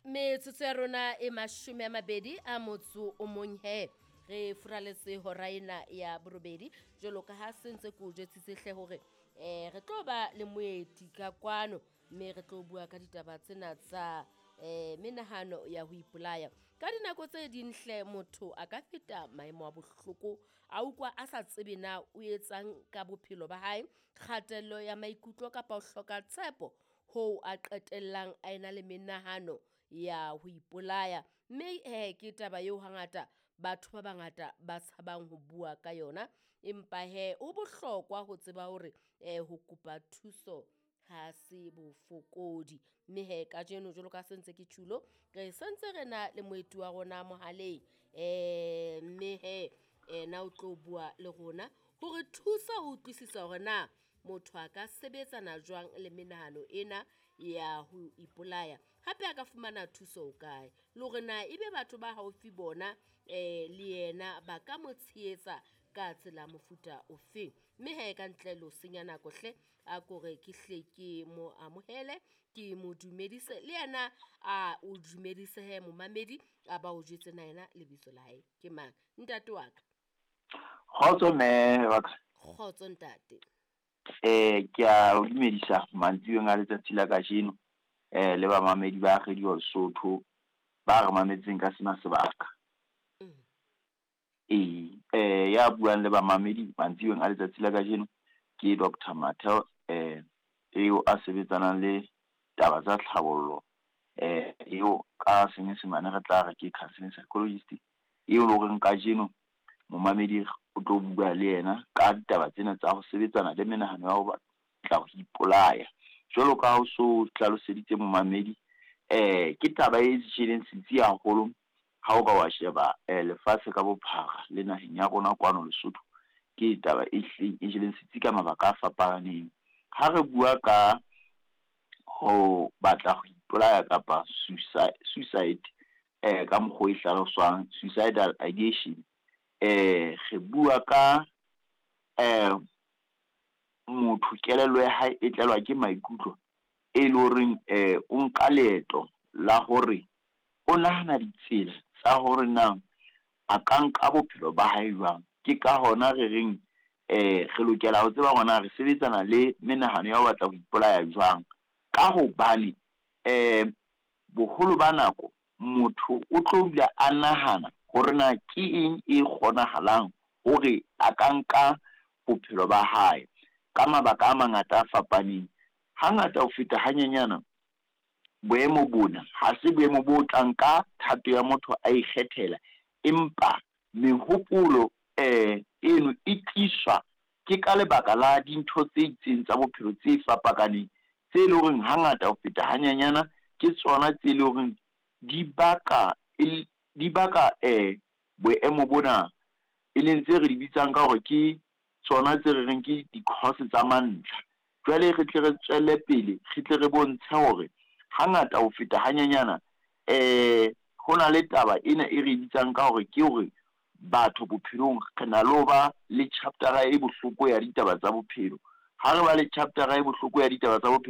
Metsotso ya rona e 20 a motso o mong he re furaletse hora ena ya borobedi jolo ka ha sentse ko jetsitse hle hore re tlo ba le moeti ka kwano mme re tlo bua ka ditaba tsena tsa menahano ya ho ipolaya ka dinako tse dinhle motho a ka feta maemo a bohloko a ukwa a sa tsebe na o etsang ka bophelo ba hae kgatello ya maikutlo kapa o hloka tshepo ho a qetellang a ena le menahano ya ho ipolaya mme ke taba eo hangata batho ba bangata ba tshabang ho bua ka yona empa o bohlokwa ho tseba hore ho kopa thuso ha se bofokodi mme ka jeno jolo ka sentse ke tjulo re sentse re na le moeti wa rona mohaleng mme na o tlo bua le rona hore thusa ho utlwisisa hore na motho a ka sebetsana jwang le menahano ena ya ho ipolaya hape a ka fumana thuso o kae le hore na ebe batho ba haufi bona le yena ba ka mo tshehetsa ka tsela mofuta ofeng mme ka ntle le ho senya nako hle a kore ke hle ke mo amohele ke mo dumedise le yena a o dumedise mo mamedi a ba o jetse na yena lebitso la hae ke mang ntate wa ka Khotso me wa ka khotso ntate ke a o dumedisa mantsiweng a letsatsi la kajeno le ba mamedi ba akgedi wa Lesotho ba re mametseng ka sena sebaka ya buang le ba mamedi mantsiweng a letsatsi la kajeno ke Dr. Matheo eo a sebetsanang le taba tsa tlhabollo eo ka senyesemane re tla re ke counseling psychologist eo lo reng kajeno momamedi o tlo bua le yena ka ditaba tsena tsa ho sebetsana le menahano ya ho batla ho ipolaya jwalo ka ho so tlaloseditse momamedi ke taba e tshileng sitsi haholo ha o ka wa sheba lefatshe ka bophara le naheng ya rona kwano Lesotho ke taba e tshileng sitsi ka mabaka a fapaneng ha re bua ka ho batla ho ipolaya kapa suicide ka mokgwa o hlaloswang suicidal ideation re bua ka motho kelello ya hae e tlelwa ke maikutlo e le horeng o nka leeto la hore o nahana ditsela tsa hore na a ka nka bophelo ba hae jwang ke ka hona re reng re lokela ho tseba hona re sebetsana le menahano ya ho batla ho ipolaya jwang ka hobane boholo ba nako motho o tlo dula a nahana hore na ke eng e kgonahalang hore a ka nka bophelo ba hae ka mabaka a mangata a fapaneng hangata ho feta hanyenyana boemo bona ha se boemo bo tlang ka thato ya motho a ikgethela empa mehopolo eno e tliswa ke ka lebaka la dintho tse itseng tsa bophelo tse fapakaneng tse le horeng hangata ho feta hanyenyana ke tsona tse le horeng di baka boemo bona e leng tse re di bitsang ka hore ke tsona tse re reng ke di-cause tsa mantlha jwale re tle re tswelle pele re tle re bontshe hore hangata ho feta hanyenyana ho na le taba ena e re bitsang ka hore ke hore batho bophelong re na le ho ba le chapter e bohloko ya ditaba tsa bophelo ha re ba le chapter e bohloko ya ditaba tsa bophelo